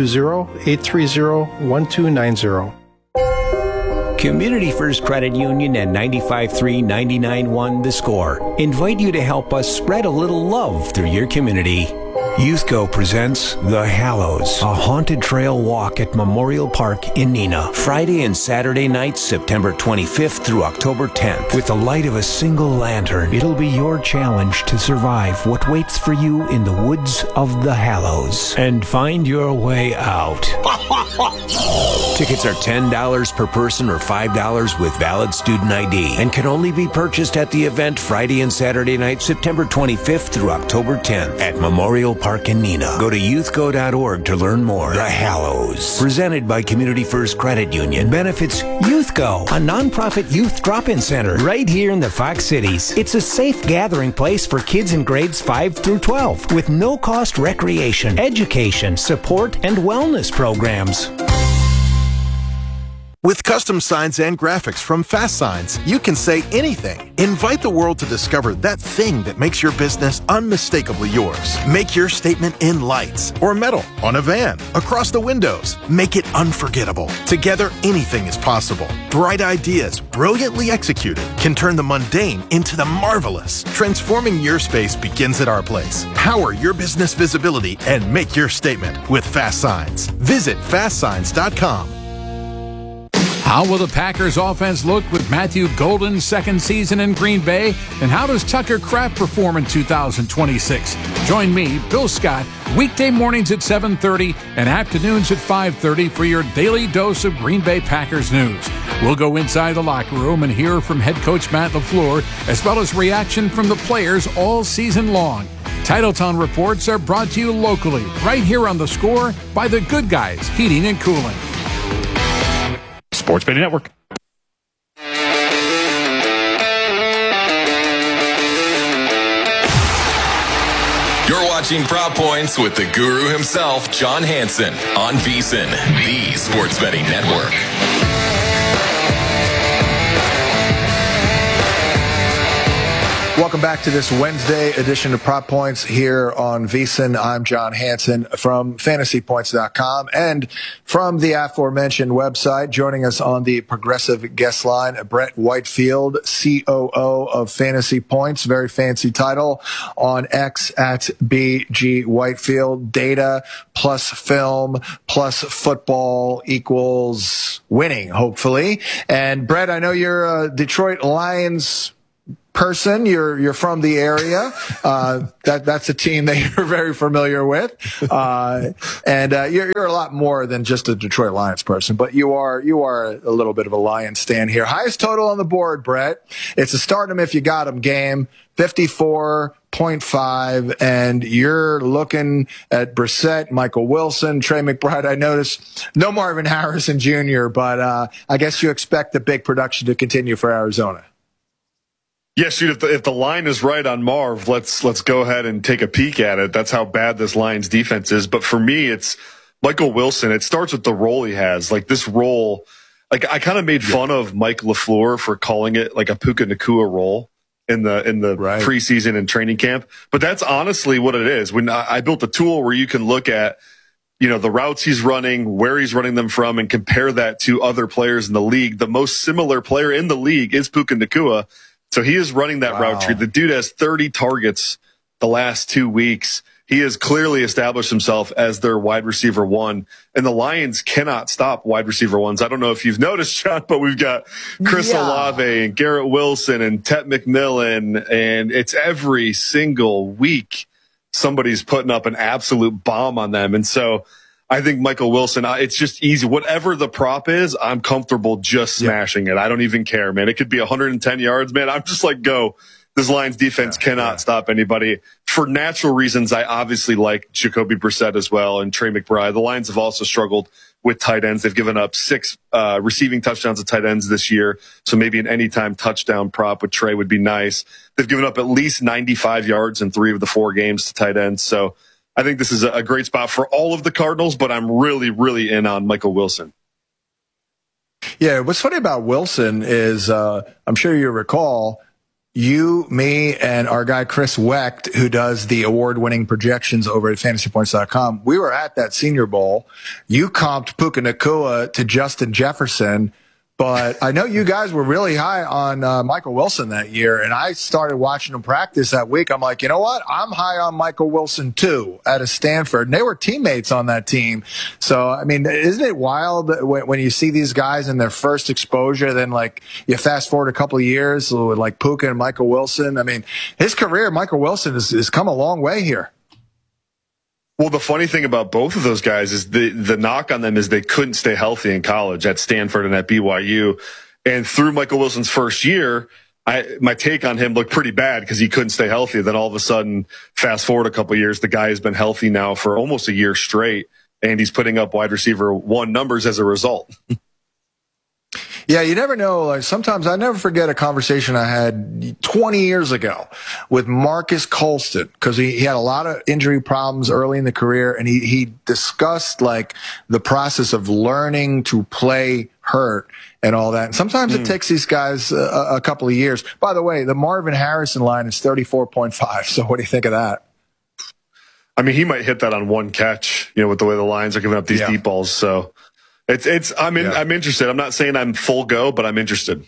920-830-1290. Community First Credit Union and 95.3 99.1 The Score invite you to help us spread a little love through your community. Youthco presents The Hallows, a haunted trail walk at Memorial Park in Neenah. Friday and Saturday nights, September 25th through October 10th. With the light of a single lantern, it'll be your challenge to survive what waits for you in the woods of The Hallows and find your way out. Tickets are $10 per person or $5 with valid student ID and can only be purchased at the event Friday and Saturday night, September 25th through October 10th at Memorial Park in Neenah. Go to youthco.org to learn more. The Hallows, presented by Community First Credit Union, benefits Youthco, a nonprofit youth drop-in center right here in the Fox Cities. It's a safe gathering place for kids in grades 5 through 12 with no-cost recreation, education, support, and wellness programs. With custom signs and graphics from Fast Signs, you can say anything. Invite the world to discover that thing that makes your business unmistakably yours. Make your statement in lights or metal, on a van, across the windows. Make it unforgettable. Together, anything is possible. Bright ideas, brilliantly executed, can turn the mundane into the marvelous. Transforming your space begins at our place. Power your business visibility and make your statement with Fast Signs. Visit fastsigns.com. How will the Packers offense look with Matthew Golden's second season in Green Bay? And how does Tucker Kraft perform in 2026? Join me, Bill Scott, weekday mornings at 7:30 and afternoons at 5:30 for your daily dose of Green Bay Packers news. We'll go inside the locker room and hear from head coach Matt LaFleur, as well as reaction from the players all season long. Titletown reports are brought to you locally, right here on The Score by the Good Guys Heating and Cooling. Sports Betting Network. You're watching Prop Points with the guru himself, John Hansen, on VSiN, the Sports Betting Network. Welcome back to this Wednesday edition of Prop Points here on VSiN. I'm John Hansen from FantasyPoints.com and from the aforementioned website. Joining us on the progressive guest line, Brett Whitefield, COO of Fantasy Points. Very fancy title on X at BG Whitefield. Data plus film plus football equals winning, hopefully. And Brett, I know you're a Detroit Lions person. You're from the area. That's a team that you're very familiar with. And you're a lot more than just a Detroit Lions person, but you are a little bit of a Lions stan here. Highest total on the board, Brett. It's a start 'em if you got 'em game, 54.5, and you're looking at Brissett, Michael Wilson, Trey McBride. I noticed no Marvin Harrison Jr., but I guess you expect the big production to continue for Arizona. Yeah, shoot, if the line is right on Marv, let's go ahead and take a peek at it. That's how bad this Lions defense is. But for me, it's Michael Wilson. It starts with the role he has. Like this role, like I kind of made fun of Mike LaFleur for calling it like a Puka Nacua role in the preseason and training camp. But that's honestly what it is. When I built a tool where you can look at, the routes he's running, where he's running them from, and compare that to other players in the league. The most similar player in the league is Puka Nacua. So he is running that route tree. The dude has 30 targets the last 2 weeks. He has clearly established himself as their wide receiver one. And the Lions cannot stop wide receiver ones. I don't know if you've noticed, John, but we've got Chris Olave and Garrett Wilson and Tet McMillan. And it's every single week somebody's putting up an absolute bomb on them. And so I think Michael Wilson, it's just easy. Whatever the prop is, I'm comfortable just smashing it. I don't even care, man. It could be 110 yards, man. I'm just like, go. This Lions defense cannot stop anybody. For natural reasons, I obviously like Jacoby Brissett as well and Trey McBride. The Lions have also struggled with tight ends. They've given up 6 receiving touchdowns to tight ends this year. So maybe an anytime touchdown prop with Trey would be nice. They've given up at least 95 yards in 3 of the 4 games to tight ends. So I think this is a great spot for all of the Cardinals, but I'm really, really in on Michael Wilson. Yeah, what's funny about Wilson is I'm sure you recall you, me, and our guy Chris Wecht, who does the award-winning projections over at FantasyPoints.com, we were at that Senior Bowl. You comped Puka Nacua to Justin Jefferson. But I know you guys were really high on Michael Wilson that year, and I started watching him practice that week. I'm like, you know what? I'm high on Michael Wilson, too, out of Stanford. And they were teammates on that team. So, I mean, isn't it wild when you see these guys in their first exposure, then, like, you fast forward a couple of years with, like, Puka and Michael Wilson? I mean, his career, Michael Wilson, has come a long way here. Well, the funny thing about both of those guys is the knock on them is they couldn't stay healthy in college at Stanford and at BYU. And through Michael Wilson's first year, my take on him looked pretty bad because he couldn't stay healthy. Then all of a sudden, fast forward a couple of years, the guy has been healthy now for almost a year straight, and he's putting up wide receiver one numbers as a result. Yeah, you never know. Like sometimes I never forget a conversation I had 20 years ago with Marcus Colston because he had a lot of injury problems early in the career, and he discussed like the process of learning to play hurt and all that. And sometimes it takes these guys a couple of years. By the way, the Marvin Harrison line is 34.5. So what do you think of that? I mean, he might hit that on one catch, with the way the Lions are giving up these deep balls. So I'm interested. I'm not saying I'm full go, but I'm interested.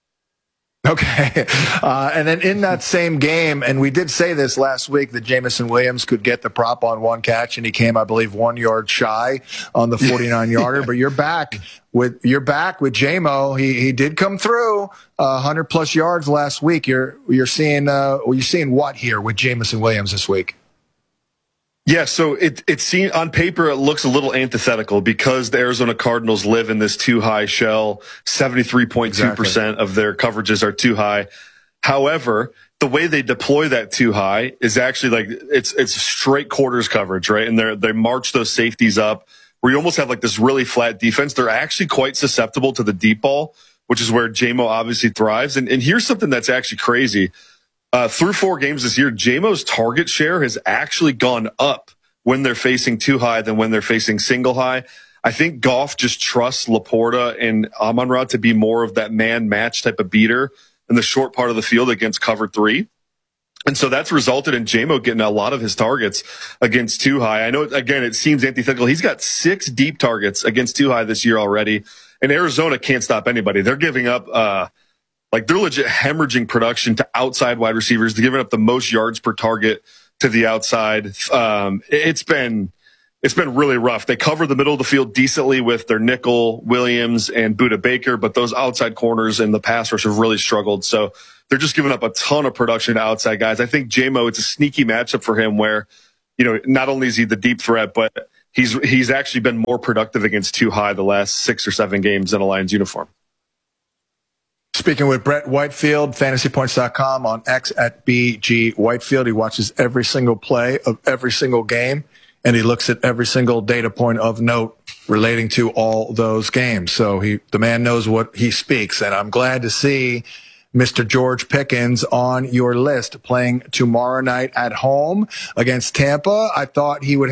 Okay. And then in that same game, and we did say this last week, that Jameson Williams could get the prop on one catch, and he came, I believe, 1 yard shy on the 49-yarder. But you're back with Jamo. He did come through 100+ yards last week. You're seeing what here with Jameson Williams this week? Yeah, so it seems on paper it looks a little antithetical because the Arizona Cardinals live in this too high shell. 73.2% of their coverages are too high. However, the way they deploy that too high is actually like it's straight quarters coverage, right? And they march those safeties up where you almost have like this really flat defense. They're actually quite susceptible to the deep ball, which is where Jamo obviously thrives. And here's something that's actually crazy. Through 4 games this year, Jamo's target share has actually gone up when they're facing too high than when they're facing single high. I think Goff just trusts Laporta and Amon-Ra to be more of that man match type of beater in the short part of the field against cover 3. And so that's resulted in J-Mo getting a lot of his targets against Too High. I know, again, it seems antithetical. He's got 6 deep targets against Too High this year already. And Arizona can't stop anybody. They're giving up, they're legit hemorrhaging production to outside wide receivers. They're giving up the most yards per target to the outside. It's been really rough. They cover the middle of the field decently with their nickel, Williams, and Budda Baker, but those outside corners in the pass rush have really struggled. So they're just giving up a ton of production to outside guys. I think J-Mo, it's a sneaky matchup for him where, not only is he the deep threat, but he's actually been more productive against Too High the last 6 or 7 games in a Lions uniform. Speaking with Brett Whitefield, fantasypoints.com, on X at BG Whitefield. He watches every single play of every single game, and he looks at every single data point of note relating to all those games. So the man knows what he speaks, and I'm glad to see Mr. George Pickens on your list, playing tomorrow night at home against Tampa. I thought he would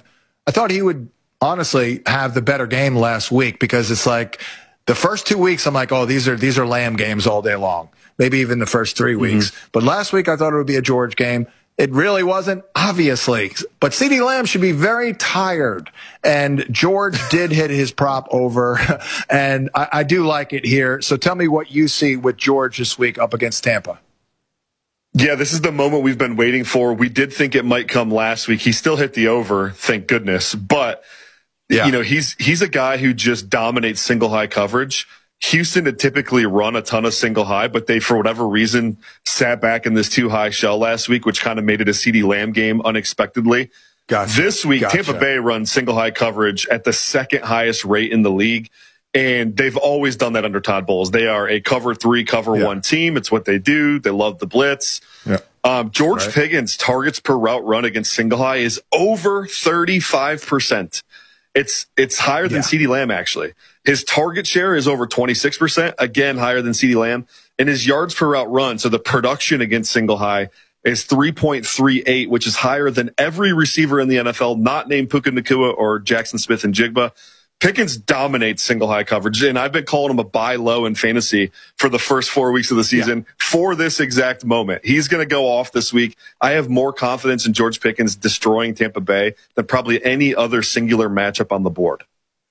honestly have the better game last week, because it's like the first 2 weeks I'm like, oh, these are Lamb games all day long. Maybe even the first 3 weeks. But last week I thought it would be a George game. It really wasn't, obviously. But CeeDee Lamb should be very tired. And George did hit his prop over, and I do like it here. So tell me what you see with George this week up against Tampa. Yeah, this is the moment we've been waiting for. We did think it might come last week. He still hit the over, thank goodness. But, he's a guy who just dominates single high coverage. Houston had typically run a ton of single high, but they, for whatever reason, sat back in this 2 high shell last week, which kind of made it a CeeDee Lamb game unexpectedly. This week, Tampa Bay runs single high coverage at the 2nd highest rate in the league. And they've always done that under Todd Bowles. They are a cover 3, cover 1 team. It's what they do. They love the blitz. George Pickens' targets per route run against single high is over 35%. It's higher than CeeDee Lamb, actually. His target share is over 26%, again, higher than CeeDee Lamb. And his yards per route run, so the production against single high, is 3.38, which is higher than every receiver in the NFL, not named Puka Nacua or Jackson Smith and Jigba. Pickens dominates single high coverage, and I've been calling him a buy low in fantasy for the first 4 weeks of the season for this exact moment. He's going to go off this week. I have more confidence in George Pickens destroying Tampa Bay than probably any other singular matchup on the board.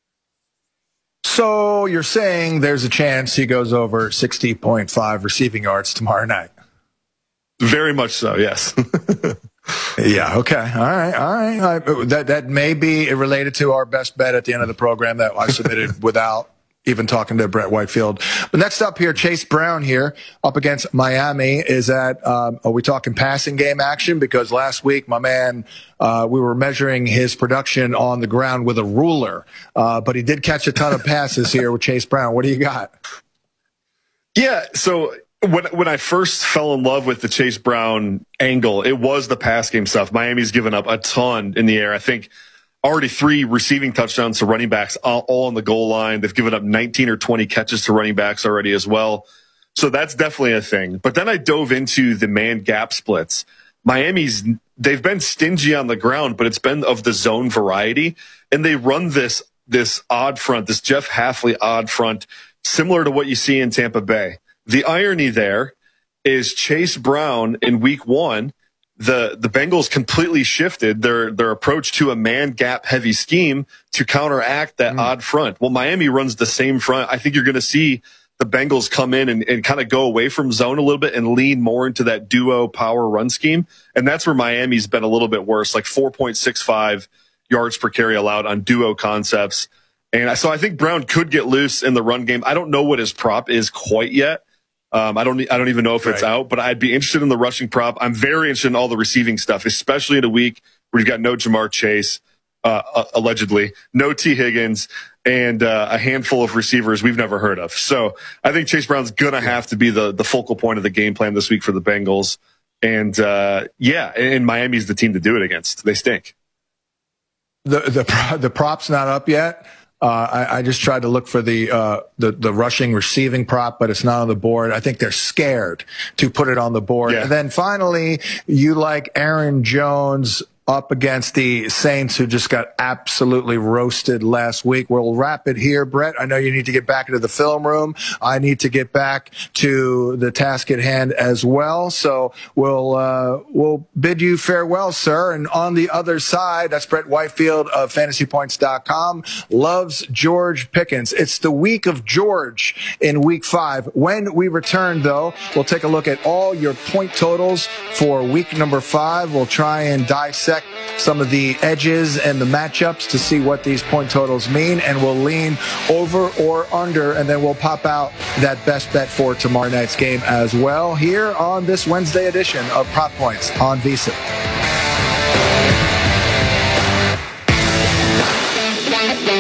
So you're saying there's a chance he goes over 60.5 receiving yards tomorrow night? Very much so, yes. Yeah. Okay. All right. That may be related to our best bet at the end of the program that I submitted without even talking to Brett Whitefield. But next up here, Chase Brown here up against Miami. Is that, are we talking passing game action? Because last week, my man, we were measuring his production on the ground with a ruler. But he did catch a ton of passes here with Chase Brown. What do you got? Yeah. So, when I first fell in love with the Chase Brown angle, it was the pass game stuff. Miami's given up a ton in the air. I think already 3 receiving touchdowns to running backs all on the goal line. They've given up 19 or 20 catches to running backs already as well. So that's definitely a thing. But then I dove into the man gap splits. They've been stingy on the ground, but it's been of the zone variety. And they run this odd front, this Jeff Hafley odd front, similar to what you see in Tampa Bay. The irony there is Chase Brown in week 1, the Bengals completely shifted their approach to a man gap heavy scheme to counteract that odd front. Well, Miami runs the same front. I think you're going to see the Bengals come in and kind of go away from zone a little bit and lean more into that duo power run scheme. And that's where Miami's been a little bit worse, like 4.65 yards per carry allowed on duo concepts. And so I think Brown could get loose in the run game. I don't know what his prop is quite yet. I don't even know if it's out, but I'd be interested in the rushing prop. I'm very interested in all the receiving stuff, especially in a week where you've got no Jamar Chase, allegedly, no T. Higgins, and a handful of receivers we've never heard of. So I think Chase Brown's going to have to be the focal point of the game plan this week for the Bengals. And and Miami's the team to do it against. They stink. The prop's not up yet. I just tried to look for the rushing receiving prop, but it's not on the board. I think they're scared to put it on the board. Yeah. And then finally, you like Aaron Jones up against the Saints, who just got absolutely roasted last week. We'll wrap it here. Brett, I know you need to get back into the film room. I need to get back to the task at hand as well. So we'll bid you farewell, sir. And on the other side, that's Brett Whitefield of FantasyPoints.com, loves George Pickens. It's the week of George in week 5. When we return, though, we'll take a look at all your point totals for week number 5. We'll try and dissect some of the edges and the matchups to see what these point totals mean, and we'll lean over or under, and then we'll pop out that best bet for tomorrow night's game as well here on this Wednesday edition of Prop Points on VSiN.